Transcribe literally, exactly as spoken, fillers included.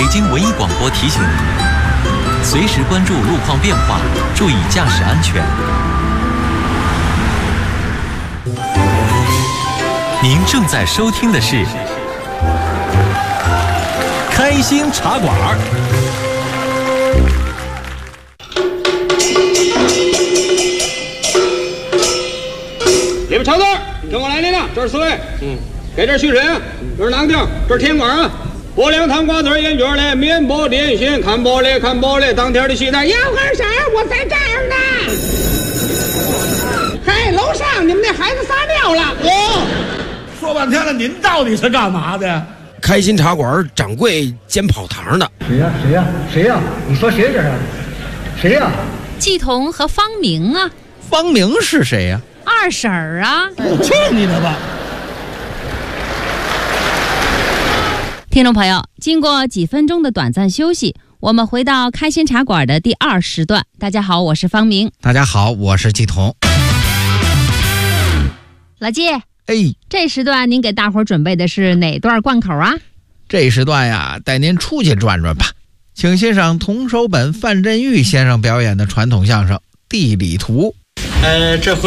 京文艺广播提醒您，随时关注路况变化，注意驾驶安全。您正在收听的是开心茶馆。 里边瞧字，跟我来，领导，这是四位。嗯，给这续审，这是囊丁，这是甜管啊。薄凉糖瓜子烟卷嘞，面包点心，看玻璃看玻璃，当天的西单。要二婶，我在这儿呢。嗨，楼上你们那孩子撒尿了。 哦，说半天了，您到底是干嘛的？ 开心茶馆掌柜兼跑堂的。 谁呀？谁呀？谁呀？你说谁这是？谁呀？ 季彤和方明啊。 方明是谁呀？ 二婶儿啊。 去你的吧！ 听众朋友，经过几分钟的短暂休息，我们回到开心茶馆的第二时段。大家好，我是方明。 大家好，我是季彤。 老季， 哎， 这时段您给大伙儿准备的是哪段贯口啊？ 这时段呀，带您出去转转吧，请欣赏童守本范振钰先生表演的传统相声《地理图》。 呃，这回